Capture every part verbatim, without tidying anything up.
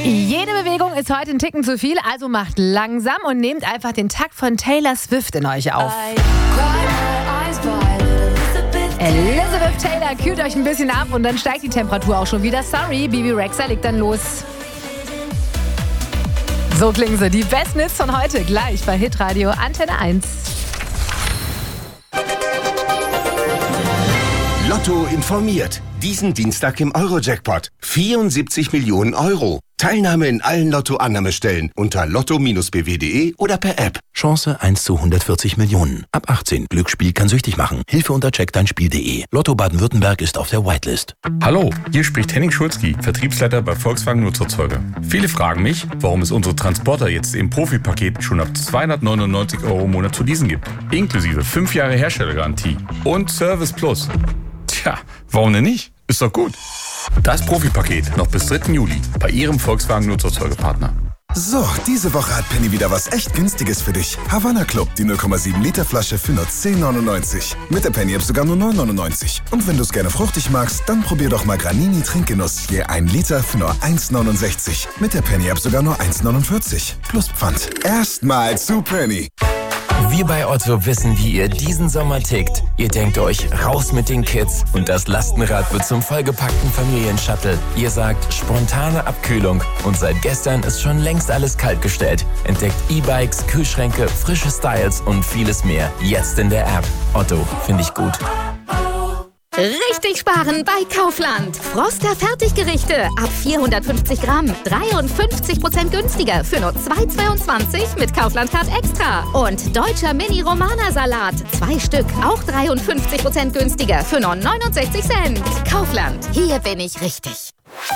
Jede Bewegung ist heute ein Ticken zu viel, also macht langsam und nehmt einfach den Takt von Taylor Swift in euch auf. Elizabeth Taylor kühlt euch ein bisschen ab und dann steigt die Temperatur auch schon wieder. Sorry, Bibi Rexha legt dann los. So klingen sie, die besten Hits von heute, gleich bei Hitradio Antenne eins. Lotto informiert. Diesen Dienstag im Euro-Jackpot. vierundsiebzig Millionen Euro. Teilnahme in allen Lotto-Annahmestellen unter lotto bindestrich b w punkt d e oder per App. Chance eins zu hundertvierzig Millionen. Ab achtzehn. Glücksspiel kann süchtig machen. Hilfe unter check dein spiel punkt d e. Lotto Baden-Württemberg ist auf der Whitelist. Hallo, hier spricht Henning Schulzki, Vertriebsleiter bei Volkswagen Nutzerzeuger. Viele fragen mich, warum es unsere Transporter jetzt im Profipaket schon ab zweihundertneunundneunzig Euro im Monat zu leasen gibt. Inklusive fünf Jahre Herstellergarantie und Service Plus. Tja, warum denn nicht? Ist doch gut. Das Profipaket noch bis dritten Juli bei Ihrem Volkswagen Nutzerzeugerpartner. So, diese Woche hat Penny wieder was echt Günstiges für dich. Havanna Club, die null Komma sieben Liter Flasche für nur zehn neunundneunzig. Mit der Penny App sogar nur neun neunundneunzig. Und wenn du es gerne fruchtig magst, dann probier doch mal Granini Trinkgenuss. Je ein Liter für nur eins neunundsechzig. Mit der Penny App sogar nur eins neunundvierzig. Plus Pfand. Erstmal zu Penny. Wir bei Otto wissen, wie ihr diesen Sommer tickt. Ihr denkt euch, raus mit den Kids und das Lastenrad wird zum vollgepackten Familienshuttle. Ihr sagt, spontane Abkühlung und seit gestern ist schon längst alles kaltgestellt. Entdeckt E-Bikes, Kühlschränke, frische Styles und vieles mehr. Jetzt in der App. Otto, finde ich gut. Richtig sparen bei Kaufland. Froster Fertiggerichte ab vierhundertfünfzig Gramm. dreiundfünfzig Prozent günstiger für nur zwei Euro zweiundzwanzig mit Kaufland Card Extra. Und deutscher Mini-Romana-Salat. Zwei Stück, auch dreiundfünfzig Prozent günstiger für nur neunundsechzig Cent. Kaufland, hier bin ich richtig.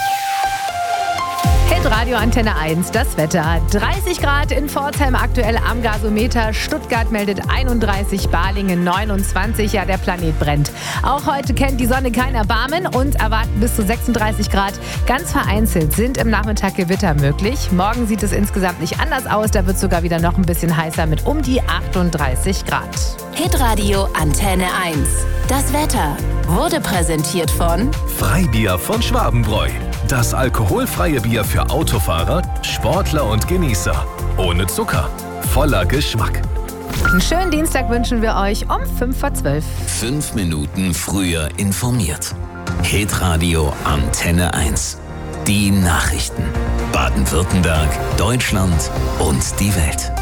Radio Antenne eins, das Wetter. dreißig Grad in Pforzheim aktuell am Gasometer. Stuttgart meldet einunddreißig, Balingen neunundzwanzig. Ja, der Planet brennt. Auch heute kennt die Sonne kein Erbarmen und erwarten bis zu sechsunddreißig Grad. Ganz vereinzelt sind im Nachmittag Gewitter möglich. Morgen sieht es insgesamt nicht anders aus. Da wird es sogar wieder noch ein bisschen heißer mit um die achtunddreißig Grad. Hitradio Antenne eins. Das Wetter wurde präsentiert von Freibier von Schwabenbräu. Das alkoholfreie Bier für Autofahrer, Sportler und Genießer. Ohne Zucker, voller Geschmack. Einen schönen Dienstag wünschen wir euch um fünf vor zwölf. Fünf Minuten früher informiert. Hitradio Antenne eins. Die Nachrichten. Baden-Württemberg, Deutschland und die Welt.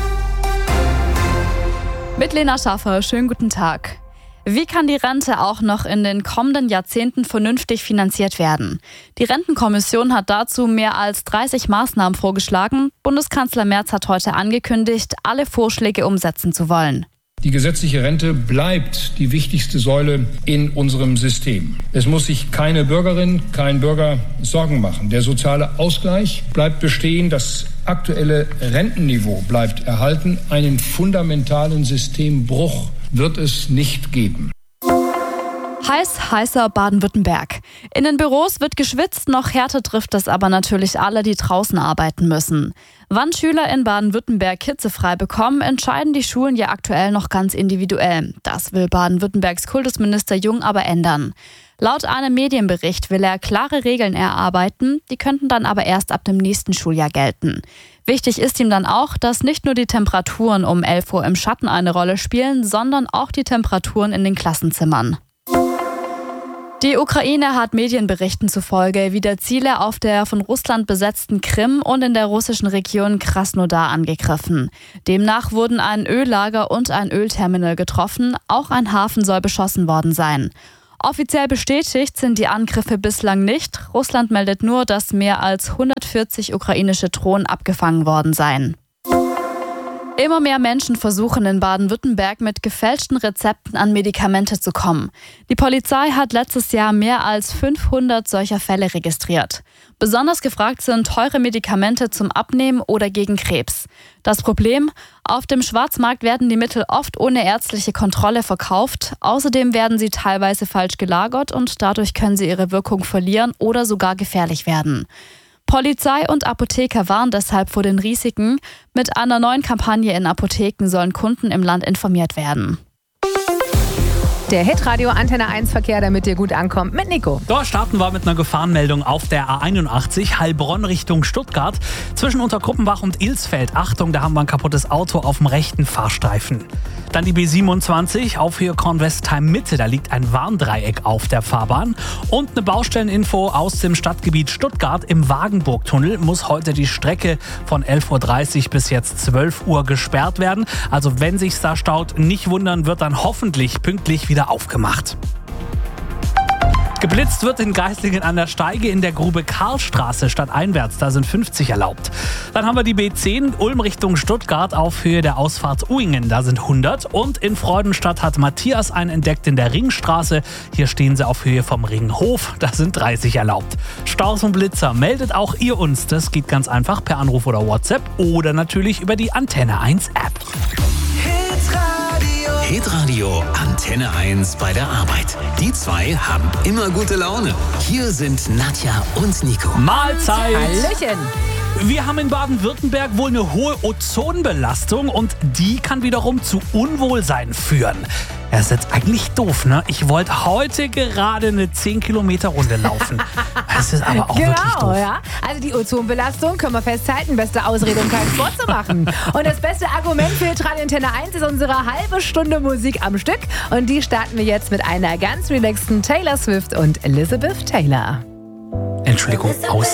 Mit Lena Schaffer, schönen guten Tag. Wie kann die Rente auch noch in den kommenden Jahrzehnten vernünftig finanziert werden? Die Rentenkommission hat dazu mehr als dreißig Maßnahmen vorgeschlagen. Bundeskanzler Merz hat heute angekündigt, alle Vorschläge umsetzen zu wollen. Die gesetzliche Rente bleibt die wichtigste Säule in unserem System. Es muss sich keine Bürgerin, kein Bürger Sorgen machen. Der soziale Ausgleich bleibt bestehen, das aktuelle Rentenniveau bleibt erhalten. Einen fundamentalen Systembruch wird es nicht geben. Heiß, heißer Baden-Württemberg. In den Büros wird geschwitzt, noch härter trifft es aber natürlich alle, die draußen arbeiten müssen. Wann Schüler in Baden-Württemberg hitzefrei bekommen, entscheiden die Schulen ja aktuell noch ganz individuell. Das will Baden-Württembergs Kultusminister Jung aber ändern. Laut einem Medienbericht will er klare Regeln erarbeiten, die könnten dann aber erst ab dem nächsten Schuljahr gelten. Wichtig ist ihm dann auch, dass nicht nur die Temperaturen um elf Uhr im Schatten eine Rolle spielen, sondern auch die Temperaturen in den Klassenzimmern. Die Ukraine hat Medienberichten zufolge wieder Ziele auf der von Russland besetzten Krim und in der russischen Region Krasnodar angegriffen. Demnach wurden ein Öllager und ein Ölterminal getroffen, auch ein Hafen soll beschossen worden sein. Offiziell bestätigt sind die Angriffe bislang nicht. Russland meldet nur, dass mehr als hundertvierzig ukrainische Drohnen abgefangen worden seien. Immer mehr Menschen versuchen in Baden-Württemberg mit gefälschten Rezepten an Medikamente zu kommen. Die Polizei hat letztes Jahr mehr als fünfhundert solcher Fälle registriert. Besonders gefragt sind teure Medikamente zum Abnehmen oder gegen Krebs. Das Problem? Auf dem Schwarzmarkt werden die Mittel oft ohne ärztliche Kontrolle verkauft. Außerdem werden sie teilweise falsch gelagert und dadurch können sie ihre Wirkung verlieren oder sogar gefährlich werden. Polizei und Apotheker warnen deshalb vor den Risiken. Mit einer neuen Kampagne in Apotheken sollen Kunden im Land informiert werden. Der Hitradio Antenne eins Verkehr, damit ihr gut ankommt, mit Nico. Da starten wir mit einer Gefahrenmeldung auf der A einundachtzig, Heilbronn Richtung Stuttgart. Zwischen Unterkruppenbach und Ilsfeld. Achtung, da haben wir ein kaputtes Auto auf dem rechten Fahrstreifen. Dann die B siebenundzwanzig auf Höhe Kornwestheim Mitte. Da liegt ein Warndreieck auf der Fahrbahn. Und eine Baustelleninfo aus dem Stadtgebiet Stuttgart. Im Wagenburgtunnel muss heute die Strecke von elf Uhr dreißig bis jetzt zwölf Uhr gesperrt werden. Also wenn sich's da staut, nicht wundern, wird dann hoffentlich pünktlich wieder aufgemacht. Geblitzt wird in Geislingen an der Steige in der Grube Karlstraße stadteinwärts. Da sind fünfzig erlaubt. Dann haben wir die B zehn Ulm Richtung Stuttgart auf Höhe der Ausfahrt Uingen. Da sind hundert. Und in Freudenstadt hat Matthias einen entdeckt in der Ringstraße. Hier stehen sie auf Höhe vom Ringhof. Da sind dreißig erlaubt. Staus und Blitzer meldet auch ihr uns. Das geht ganz einfach per Anruf oder WhatsApp oder natürlich über die Antenne eins App. Hitradio Antenne eins bei der Arbeit. Die zwei haben immer gute Laune. Hier sind Nadja und Nico. Mahlzeit! Hallöchen! Wir haben in Baden-Württemberg wohl eine hohe Ozonbelastung und die kann wiederum zu Unwohlsein führen. Das ist jetzt eigentlich doof, ne? Ich wollte heute gerade eine zehn Kilometer Runde laufen. Das ist aber auch genau, wirklich doof. Ja. Also die Ozonbelastung können wir festhalten. Beste Ausrede, um keinen Sport zu machen. Und das beste Argument für Radio Antenne eins ist unsere halbe Stunde Musik am Stück. Und die starten wir jetzt mit einer ganz relaxten Taylor Swift und Elizabeth Taylor. Entschuldigung, aus.